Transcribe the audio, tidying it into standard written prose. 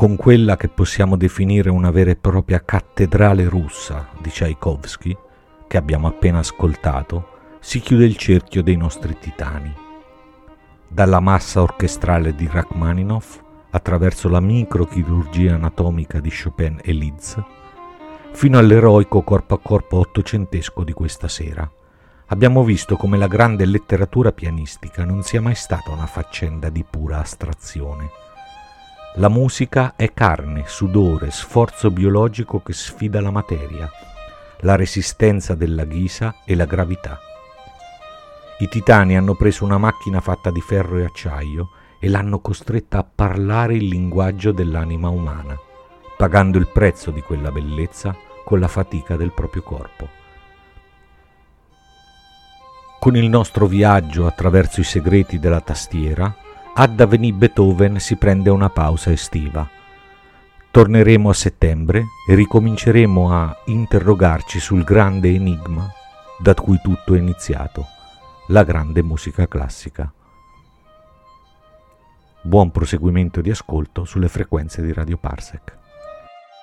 con quella che possiamo definire una vera e propria cattedrale russa di Tchaikovsky, che abbiamo appena ascoltato, si chiude il cerchio dei nostri titani. Dalla massa orchestrale di Rachmaninoff, attraverso la microchirurgia anatomica di Chopin e Liszt, fino all'eroico corpo a corpo ottocentesco di questa sera, abbiamo visto come la grande letteratura pianistica non sia mai stata una faccenda di pura astrazione. La musica è carne, sudore, sforzo biologico che sfida la materia, la resistenza della ghisa e la gravità. I titani hanno preso una macchina fatta di ferro e acciaio e l'hanno costretta a parlare il linguaggio dell'anima umana, pagando il prezzo di quella bellezza con la fatica del proprio corpo. Con il nostro viaggio attraverso i segreti della tastiera, Ad Aveni Beethoven si prende una pausa estiva. Torneremo a settembre e ricominceremo a interrogarci sul grande enigma da cui tutto è iniziato, la grande musica classica. Buon proseguimento di ascolto sulle frequenze di Radio Parsec.